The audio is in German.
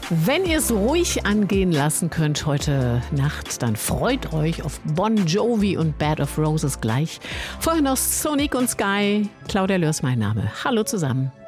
Wenn ihr es ruhig angehen lassen könnt heute Nacht, dann freut euch auf Bon Jovi und Bed of Roses gleich. Vorher noch Sonic und Sky. Claudia Lörs mein Name. Hallo zusammen.